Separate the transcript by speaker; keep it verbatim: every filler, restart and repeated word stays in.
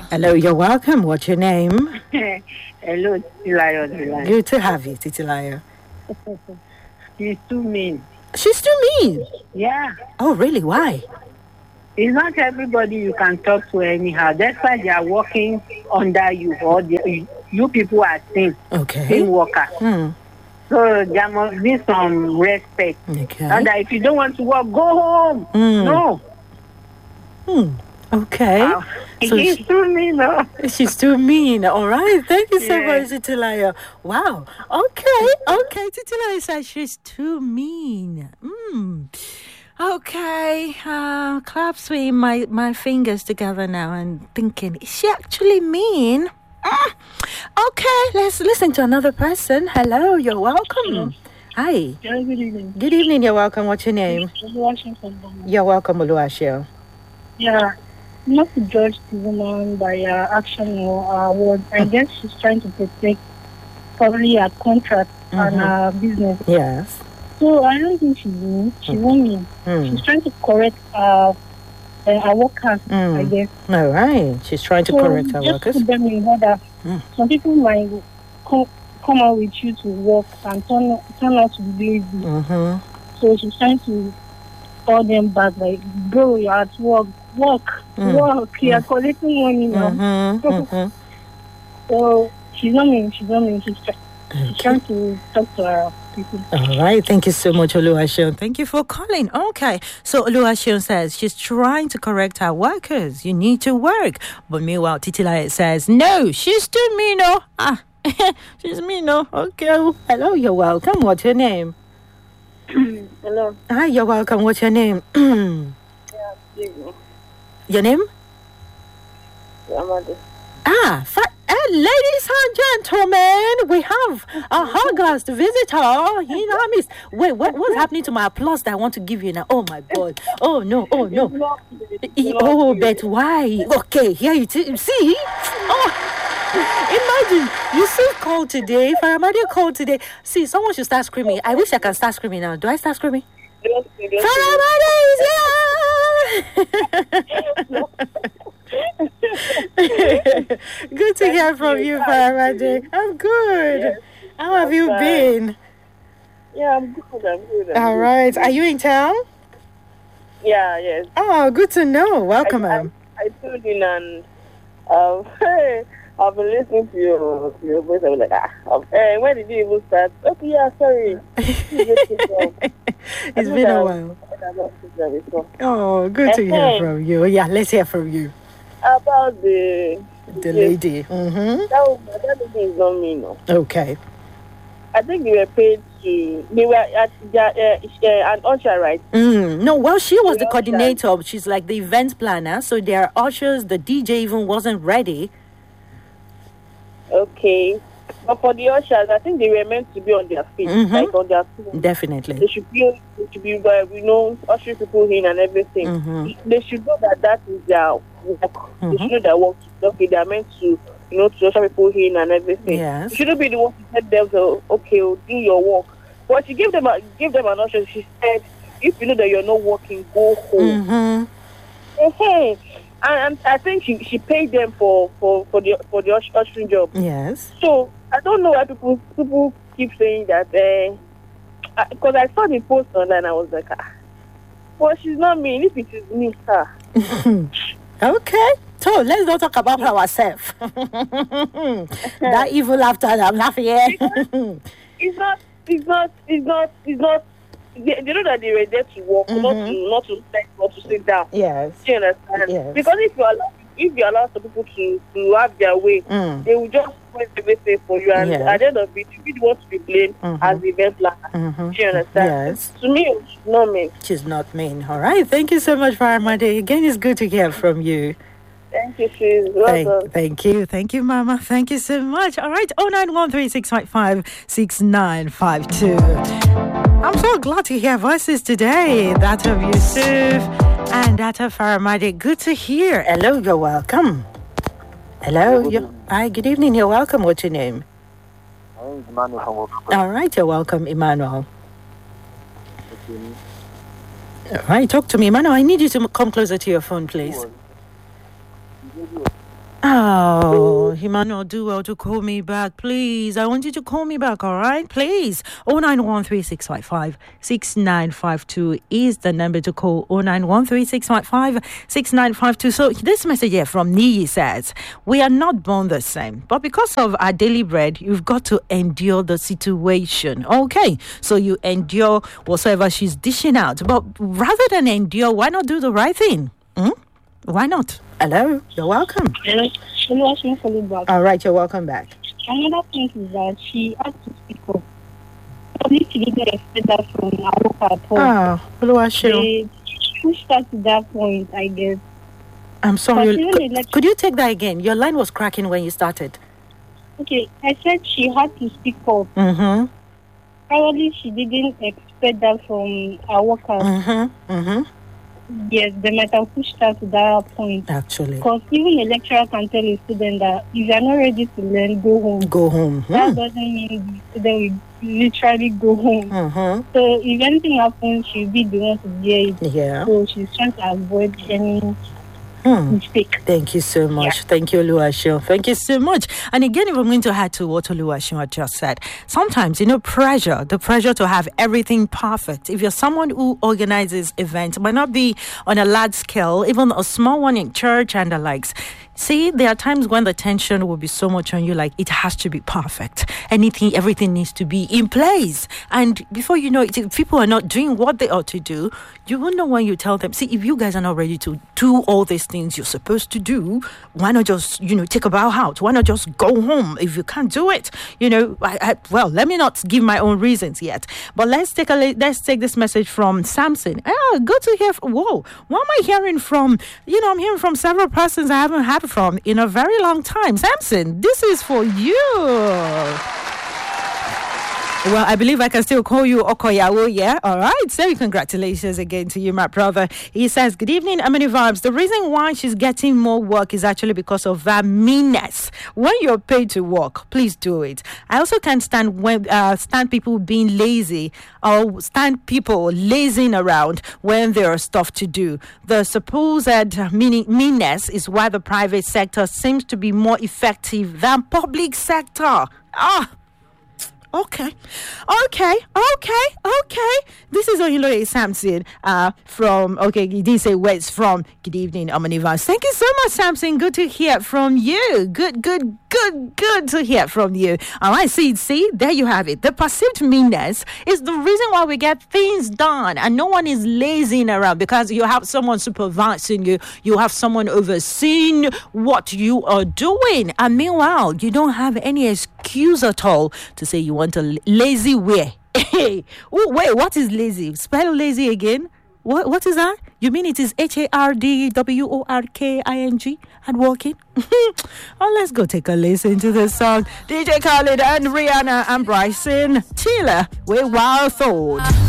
Speaker 1: Hello, you're welcome. What's your name?
Speaker 2: Hello, Titilayo.
Speaker 1: Good to have you, Titilayo.
Speaker 2: She's too mean.
Speaker 1: She's too mean?
Speaker 2: Yeah.
Speaker 1: Oh, really? Why?
Speaker 2: It's not everybody you can talk to anyhow. That's why they are working under you, or they, you people are team,
Speaker 1: Okay.
Speaker 2: team worker.
Speaker 1: Hmm.
Speaker 2: So there must be some respect.
Speaker 1: Okay.
Speaker 2: And that if you don't want to work, go home.
Speaker 1: Mm.
Speaker 2: No.
Speaker 1: Hmm. Okay.
Speaker 2: Uh,
Speaker 1: So
Speaker 2: he's
Speaker 1: she-
Speaker 2: too mean. No?
Speaker 1: She's too mean. All right. Thank you so
Speaker 2: Yeah.
Speaker 1: much, Titilayo. Wow. Okay. Okay. Titilayo says she's too mean. Mm. Okay. Uh, clasping my, my fingers together now and thinking, is she actually mean? Mm. Okay. Let's listen to another person. Hello. You're welcome. Hi.
Speaker 2: Yeah, good evening.
Speaker 1: Good evening. You're welcome. What's your name?
Speaker 2: Washington.
Speaker 1: You're welcome, Oluwashio.
Speaker 2: Yeah. Not to judge the woman by her action or her word. I guess she's trying to protect probably her contract and
Speaker 1: Mhm.
Speaker 2: her business.
Speaker 1: Yes.
Speaker 2: So I don't think she's mean. She won't mean.
Speaker 1: Mm.
Speaker 2: She's trying to correct her, uh, her workers, I
Speaker 1: Mm.
Speaker 2: guess.
Speaker 1: All right. She's trying to
Speaker 2: so
Speaker 1: correct her
Speaker 2: just
Speaker 1: workers.
Speaker 2: put them in order.
Speaker 1: Mm.
Speaker 2: Some people might come, come out with you to work and turn, turn out to be lazy.
Speaker 1: Mm-hmm.
Speaker 2: So she's trying to call them back, like, bro, you're at work. Work.
Speaker 1: Mm.
Speaker 2: Work. You're collecting money now.
Speaker 1: Mm-hmm. Mm-hmm.
Speaker 2: So she's not mean, she's not mean, she's, try- she's
Speaker 1: Okay.
Speaker 2: trying to talk to her people.
Speaker 1: All right. Thank you so much, Oluwashio. Thank you for calling. Okay. So Oluwashio says she's trying to correct her workers. You need to work. But meanwhile, Titilayo says, no, she's too mean. Oh. Ah, she's mean. Oh. Okay. Hello. You're welcome. What's your name?
Speaker 2: Hello.
Speaker 1: Hi. You're welcome. What's your name? Your name? Ah, fa- uh, ladies and gentlemen, we have a August visitor. You know, I miss. Wait, what, what's happening to my applause that I want to give you now? Oh my God! Oh no! Oh no! E- Oh, but why? Okay, here you t- see. Oh, imagine you see called today. Faramade called today. See, someone should start screaming. I wish I can start screaming now. Do I start screaming? Faramade is here. Good to hear from you, Faramade. I'm good.
Speaker 2: Yes.
Speaker 1: How have you been?
Speaker 2: Yeah, I'm good. I'm good. I'm
Speaker 1: All
Speaker 2: good.
Speaker 1: right. Are you in town?
Speaker 2: Yeah, yes.
Speaker 1: Oh, good to know. Welcome,
Speaker 2: I,
Speaker 1: ma'am.
Speaker 2: I, I tuned in and um, I've been listening to your, to your voice. I was like, ah, um, hey, when did you even start? Okay, yeah, sorry.
Speaker 1: It's been a while. Oh, good to hear
Speaker 2: Okay.
Speaker 1: from you. Yeah, let's hear from you.
Speaker 2: About the
Speaker 1: The lady. Mm-hmm.
Speaker 2: that woman, that lady is not me, no.
Speaker 1: Okay.
Speaker 2: I think they were paid to. They were at their, uh, uh, an usher, right?
Speaker 1: Mm. No, well, she was the
Speaker 2: Yeah,
Speaker 1: coordinator. She's like the event planner. So their ushers, the D J even wasn't ready.
Speaker 2: Okay. But for the ushers, I think they were meant to be on their feet,
Speaker 1: Mhm.
Speaker 2: like on their feet.
Speaker 1: Definitely.
Speaker 2: They should be, they should be, uh, you know, ushering people in and everything.
Speaker 1: Mhm.
Speaker 2: They should know that that is their work. They
Speaker 1: Mhm.
Speaker 2: should know their work. Okay, they are meant to, you know, to usher people in and everything.
Speaker 1: Yes.
Speaker 2: You shouldn't be the one to tell them to, okay, do your work. But she gave them, a, give them an usher. She said, if you know that you're not working, go home.
Speaker 1: Mm-hmm.
Speaker 2: Hey, and, and I think she, she paid them for, for, for the for the ush- ushering job.
Speaker 1: Yes.
Speaker 2: So I don't know why people people keep saying that. Because I saw the post online, I was like, ah, well, she's not me. If it is me, ah.
Speaker 1: Okay. So let's not talk about ourselves. That evil laughter that I'm laughing at.
Speaker 2: It's not. It's not. It's not. It's not. They, they know that they were there to work, not
Speaker 1: Mhm.
Speaker 2: to not to sit, not to sit down.
Speaker 1: Yes.
Speaker 2: Do you understand?
Speaker 1: Yes.
Speaker 2: Because if you allow if you allow some people to, to have their way,
Speaker 1: Mm.
Speaker 2: they will just wait everything for you, and
Speaker 1: Yes.
Speaker 2: at the end of it, you be the one to be blamed
Speaker 1: Mhm.
Speaker 2: as the event planner.
Speaker 1: Mm-hmm.
Speaker 2: Do you understand?
Speaker 1: Yes.
Speaker 2: To me, it's not me.
Speaker 1: She's not mean. All right. Thank you so much, Faramade. Again, it's good to hear from you.
Speaker 2: Thank you, sis. Well done.
Speaker 1: Thank, thank you. Thank you, Mama. Thank you so much. All right. oh nine one three six five five six nine five two. I'm so glad to hear voices today. That of Yusuf and that of Faramade. Good to hear. Hello, you're welcome. Hello.
Speaker 3: Good
Speaker 1: You're,
Speaker 3: evening.
Speaker 1: hi, good evening. You're welcome. What's your name?
Speaker 3: My name is Emmanuel from Oka.
Speaker 1: All right. You're welcome, Emmanuel.
Speaker 3: Okay.
Speaker 1: All right. Talk to me, Emmanuel. I need you to come closer to your phone, please. Oh, Emmanuel, do well to call me back, please. I want you to call me back, all right? Please. oh nine one three six five five six nine five two is the number to call. oh nine one three six five five six nine five two. So this message here from Niyi says, we are not born the same, but because of our daily bread, you've got to endure the situation. Okay, so you endure whatsoever she's dishing out. But rather than endure, why not do the right thing? Hmm? Why not? Hello, you're welcome.
Speaker 4: Hello, hello, Ashma followed back.
Speaker 1: All right, you're welcome back.
Speaker 4: Another thing is that she had to speak up. Probably she didn't expect that from our work at all.
Speaker 1: Oh, hello, Ashu.
Speaker 4: They pushed her to that point, I guess.
Speaker 1: I'm sorry.
Speaker 4: But
Speaker 1: Could,
Speaker 4: even elect-
Speaker 1: could you take that again? Your line was cracking when you started.
Speaker 4: Okay, I said she had to speak up.
Speaker 1: Mm-hmm.
Speaker 4: Probably she didn't expect that from our workers.
Speaker 1: Mm-hmm. Mm-hmm.
Speaker 4: Yes, they might have pushed her to that point.
Speaker 1: Actually.
Speaker 4: Because even a lecturer can tell a student that if you're not ready to learn, go home.
Speaker 1: Go home.
Speaker 4: That
Speaker 1: Hmm.
Speaker 4: doesn't mean the student will literally go home.
Speaker 1: Mm-hmm.
Speaker 4: So if anything happens, she'll be the one to bear it.
Speaker 1: Yeah.
Speaker 4: So she's trying to avoid any
Speaker 1: Hmm.
Speaker 4: mistake.
Speaker 1: Thank you so much.
Speaker 4: Yeah.
Speaker 1: Thank you, Oluwaseun. Thank you so much. And again, if I'm going to add to what Oluwaseun had just said, sometimes, you know, pressure, the pressure to have everything perfect. If you're someone who organizes events, it might not be on a large scale, even a small one in church and the likes. See, there are times when the tension will be so much on you, like it has to be perfect. Anything, everything needs to be in place. And before you know it, if people are not doing what they ought to do, you will know when you tell them, see, if you guys are not ready to do all these things you're supposed to do, why not just, you know, take a bow out? Why not just go home if you can't do it? You know, I, I, well, let me not give my own reasons yet. But let's take a let's take this message from Samson. Ah, good to hear. From, whoa, what am I hearing from? You know, I'm hearing from several persons I haven't had from in a very long time. Samson, this is for you. Well, I believe I can still call you Okoyawo, yeah? All right. So congratulations again to you, my brother. He says, good evening, Amini Vibes. The reason why she's getting more work is actually because of that meanness. When you're paid to work, please do it. I also can't stand when uh, stand people being lazy or stand people lazing around when there are stuff to do. The supposed meaning, meanness is why the private sector seems to be more effective than public sector. Ah! Okay, okay, okay, okay. This is Oyinloye Samson uh, from, okay, he didn't say where it's from. Good evening, Omnivans. Thank you so much, Samson. Good to hear from you. Good, good, good, good to hear from you. All right, see, see, there you have it. The perceived meanness is the reason why we get things done and no one is lazing around because you have someone supervising you. You have someone overseeing what you are doing. And meanwhile, you don't have any excuse at all to say you want a lazy way. Oh, wait, what is lazy? Spell lazy again. What What is that? You mean it is H A R D W O R K I N G and walking? Oh, let's go take a listen to this song. D J Khaled and Rihanna and Bryson Tiller with Wild Thought.